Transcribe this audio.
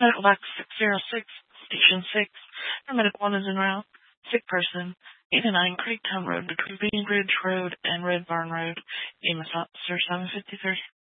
Medical box 606, station 6. Paramedic 1 is en route. Sick person, 89 Creektown Road between Bean Ridge Road and Red Barn Road. EMS officer 753.